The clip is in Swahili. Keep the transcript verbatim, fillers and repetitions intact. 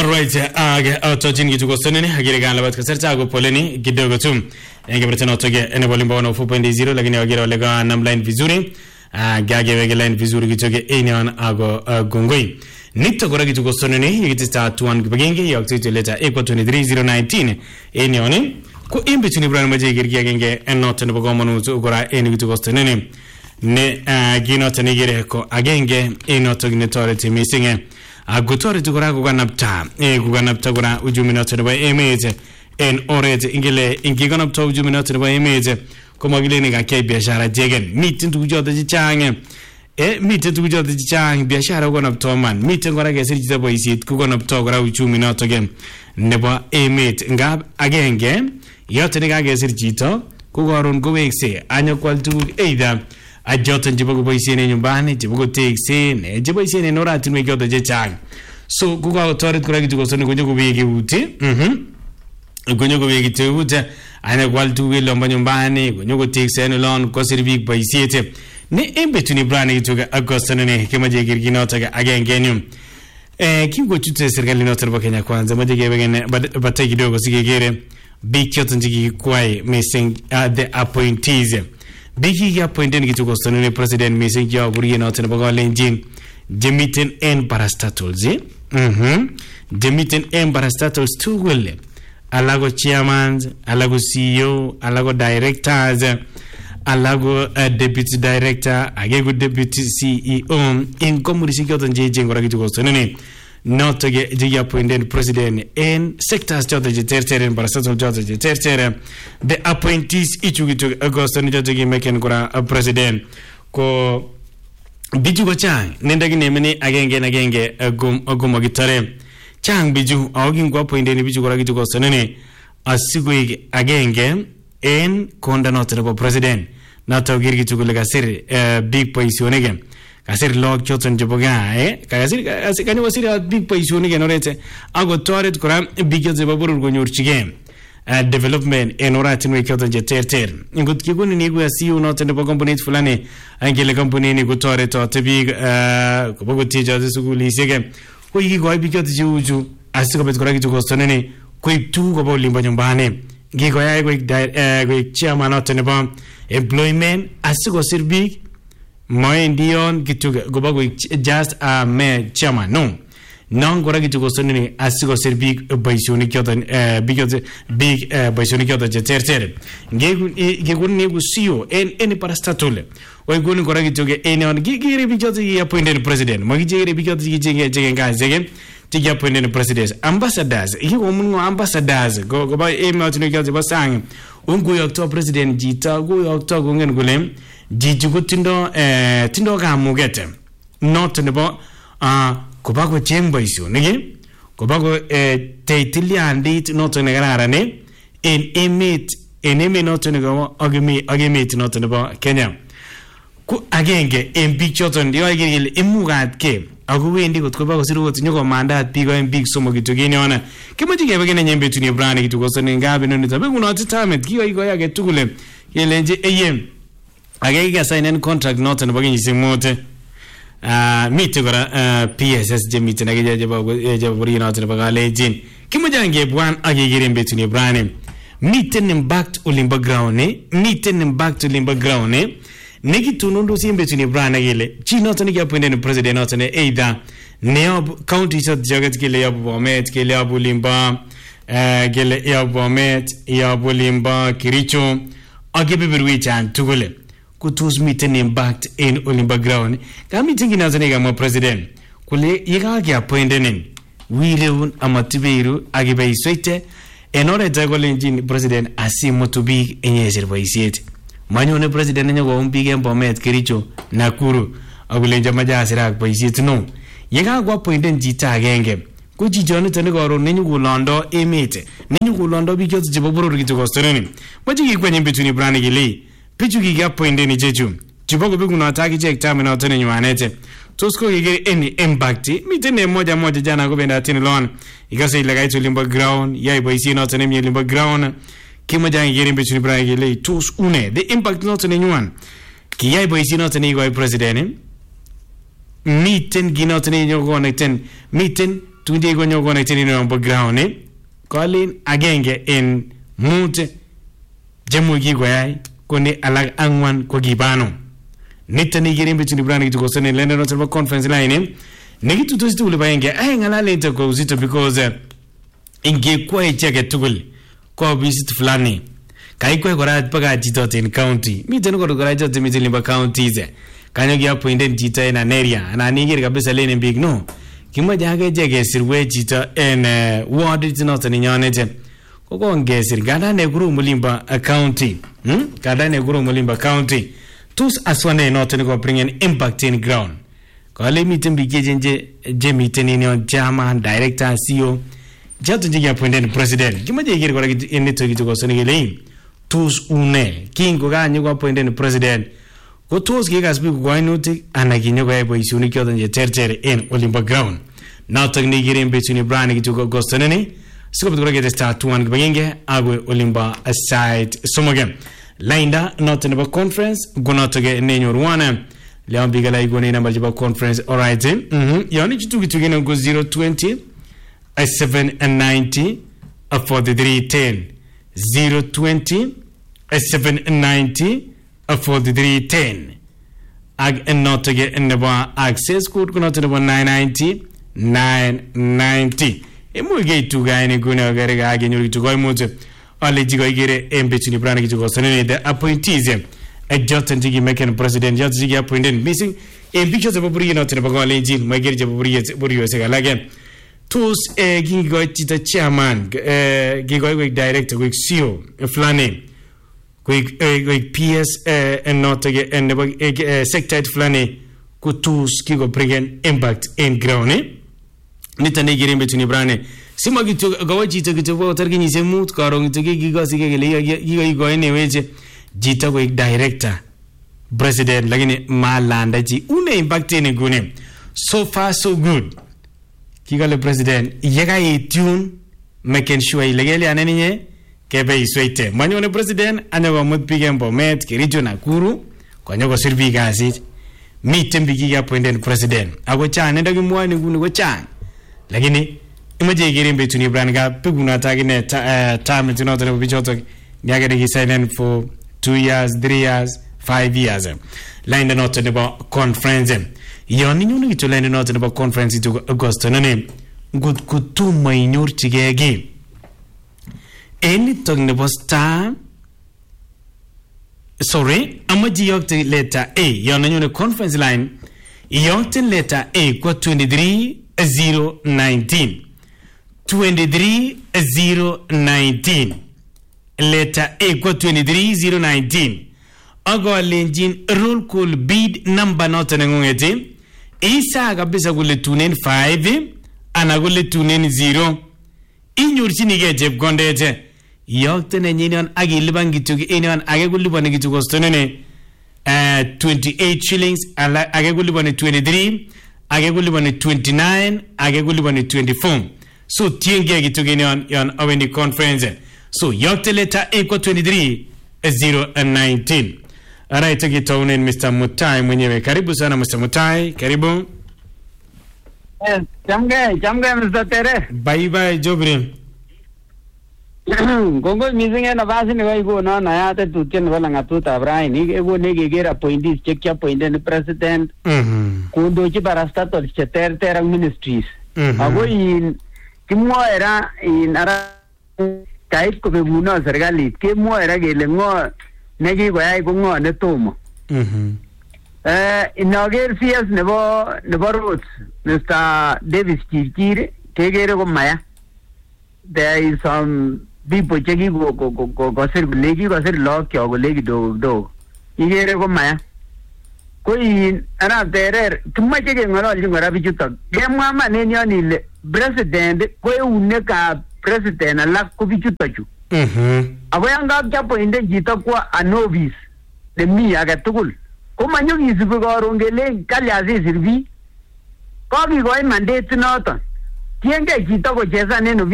All right, age autojin gitu kostonene agire gan labat kasarcha ago poleni kidogo tu. Enge bertano toge ene bolimba one four point zero lakini agire wale ga nam line vizuri. Ah gage wege line vizuri gitoge ene on ago gongoi. Nito gora gitu kostonene yigiti sta tuan gibagenge yakti leta equal twenty-three zero nineteen ene on ko imbe tuni brana maje girgi agenge enote ne bogomanu gora ene gitu kostonene. Ne gino tanigire ko agenge eno togne toreti misinge agutore tukura kuganapta e kuganapta gura ujumi note ba emeze en orete ingile ingiganapta ujumi note ba emeze koma gile ni gake biashara jegen mitin tujoda jichange e mitin tujoda jichange biashara kuganapta man mitin gora gesir jita boisit kuganapta gura ujumi note gen nebo emet ngab agenge yote ni gagesir jito kugoron gowekse anyokwal tuguk either ajotan jibo ko boisene nyumbani jibo ko taxi ne jibo boisene norati nwe kyoto je chang so kuga toret kura gitu kosone kunyo ko bigi uti mhm kunyo ko bigi te uti ana kwal tu welo mba nyumbani kunyo ko taxi ne lon ko sirbi boisete ne embe tuni brani gitu ga agostone ne kema je girgi nota ga agenge nyum eh kingo chute serikali nota ba Kenya kwanza maje ge begene bataki kidogo sigegere big kyoto njigi kwai missing uh, the appointees Bigi ya pointen gitu kostonene president missing ya buriye na tene baga lenjin jemiten en parastatals eh mhm jemiten en parastatals tu welle alago chairman alago C E O alago directors alago uh, deputy director agego deputy C E O in komurisi kyoto njeje ngora gitu kostonene not ge je appointed president in sectors jodo je tertiary and parastatal jodo je tertiary the appointees ichu gitu agosto ni jodo ge meken gora president ko biju go chang nenda gi nemeni agenge na genge agum agum gitare chang biju awgin go appointed ni biju gora gitu go sonene asigo agenge en konda not the president not awgir gitu go lega sir big position again kasir log choton joboga eh kasir kasir kani wasira big position ge norete ago toret kora big je babur go nyorchige development enorati no choton je terter ngut kiguni ni go C E O not ne company fulani angele company ni go toret to big ko bogo tija ze suguli sege ko yi go big choton je uju asiko bet kora gi go sonene ko tu go bo limba nyumbane gi go ya go go chairman not ne ba employment asiko sir big Moy ndion gitu gobago just a me chairman no non gora gitu go sonini asigo ser big baisoni kyotan big big baisoni kyotan je tertere ngegu ngegu ni go C E O en en parastatole oy goni gora gitu ge en on gigiri big joto ya appointed president mo gigiri big joto gige gige nga zegen tigi appointed president ambassadors hi go mun ambassadors go go ba e ma tinu kyoto basang ungu yokto president jita go yokto go ngen gulem jijugo tindo eh tindo ga mugete not nebo ah kobago chembo isu nige kobago eh teitili andit not ne garara ne en emit en emit not ne go agemi agemi not nebo Kenya ku agenge en bichoton dio agiril imugat ke aguwendi got kobago siru got nyoko mandat bigo en big somo gitugini ona kimoji ge begene nyembe tuni brand gitugo sonen ngabe no nitabe kuno titamet kiyo igo yage tugule yelenje eyem agege sign contract not ne bagin simote ah mite gora P S S je mite na geje je je buri not ne bagale jin kimojange bwan agege rembe tuni brand mite ne back ulimba ground ne mite ne back to limba ground ne negi tunundo simbe tuni brand agele chi not ne ya pende ne president not ne either ne county sat jagat ke le ya bomet ke le abulimba eh gele ya bomet ya bulimba kiricho agebe berwi chan tugule kutus meeting impact in Olimba ground kami tingi nazaniga mo president kule yiga ya appointed wireun amatibiru agibe iswete enore jagole njini president asimo to be enyezer boisiet manyone president nyago umpige mbomet kiricho Nakuru agulenja majasira boisiet no yiga go appointed jita agenge kuji jone tane goro nenyu gulondo emete nenyu gulondo bi kyoto jiboboro gitu gostoreni maji gikwenye betuni brand gili pichu giga poinde ni jeju chibogo bigu na ataki check time na tone nywanete tosko gigere any impact mitene moja moja jana go benda tini lon igase ile gaito limba ground yai boisi na tone mi limba ground kimo jang gigere bichu ni brand gili tos une the impact not tone nywan ki yai boisi na tone go president miten gina tone nyogo na ten miten tunje konyo kona chini nombo ground ni kolin agenge en mut jemu kikoyai koni alak angwan ko kibano nitani girimbe chini brand kitu kosene lende no server conference line ni kitu to situ baenge ay ngalale to ko uzito because uh, ingekuwa icheke tugul kwa visit fulani kaikwe kora paka jitoten county miten ko kora jitoten milimba counties kanyo gi appointed jita in an area ana nigir kabisa lene big no kimoja hage jege sirwe jita en uh, ward it's not ni nyonete koko ngesir ganda ne guru mulimba uh, county hm ganda ne guru mulimba county tus aswane not ni ko bring an impact in ground ko le mitin bi gejenje je mitin ni jama director C E O jato jige appointed president kimoja igir kora in to gitu ko sonigele tus une kingo ganyo ko appointed president ko tos ki gas bi ko ainutik anaginyo ko ebo isuni kyoto nje tertere en Olimba ground now tagni girin betuni brand gitu ko gostonene sikob ko gete start two one bagenge agwe Olimba aside somogem linda not in the conference gona toge nenyo rwana leo bigala igone number jiba conference all right mhm yoni chitu gitu gino go zero twenty seven ninety forty-three ten zero twenty seven ninety forty-three ten ag not to get in the bar access code not to the one nine ninety nine ninety emu ge tu ga ni guna gare ga ge nyuri to go moto alle jigo igere embe chini brand ki to sonene the appointees a jotten jigi maken president jot jigi appointed missing e pictures of buri not to the bagale jin magere je buri buri se ga lage tus e gigo tita chairman e gigo go director go C E O flane quick quick P S and not again and the sector flane ku tus kigo bring impact in ground eh nitane girimbe tuni brane sima gitu gawaji to gitu bo targini se mut karong to gigo sige gele gigo go ene weje jita go director president lagini malanda ji une impact in gune so far so good kigo le president yega yi tune making sure ilegele anenye kebe iswete manyone president anyago mutpigembo met kirijo nakuru konyogo sirvi gazi mitem bigi appointed president ago chane ndagi mwani gunu go chan lakini imaje girimbe tuni branga piguna tagine time to not to be choto nyagere gi silent for two years three years five years line not to about conference yoni nyunu to line not to about conference to August nane good kutuma inyor tigege any tongue the star sorry amaji yokte letter A yona nyune conference line yokte letter A kwa twenty-three zero nineteen twenty-three zero nineteen letter A kwa twenty-three zero nineteen ago lenjin roll call bid number not ngongete isa kabisa kule tunen five ana kule tunen zero inyorchini ge jeb gondete yokte ne nyinion agi libangi tugi enion age kulibone gitu kostonene uh, twenty-eight shillings age kulibone twenty-three age kulibone twenty-nine age kulibone twenty-four so tienge gitu enion yon awendi conference so yokte letter A kwa twenty-three zero nineteen alright take it on in Mister Mutai mwenyewe karibu sana Mister Mutai karibu. Yes, jamge, jamge Mister Tere. Bye bye Jobri. Gongo mizinge na basi ni waigo na na yate tutien wala ngatuta brai ni ego nege gera appointees check appointed president. Mhm. Kundo chi barasta to cheter terang ministries. Mhm. Ago in kimmo era in ara kait ko bebuno sergali kimmo era gele ngo negi go ai go ngo ne tomo. Mhm. Eh inager C S nebo nebo roads Mister Davis Chirchir kegere ko maya. There is some people cheki go go go go go sir legi go sir lock kyo go legi do do igere ko maya ko in ana terer tumma cheke ngoro li ngora bichuta ye mama ne nyoni le president ko une ka president ala ko bichuta chu mhm abo yanga chapo inde jita kwa a novice de mi aga tukul ko manyo gizu go rongele kali aziz sirvi ko bi go mandate noto tienge jita ko cheza neno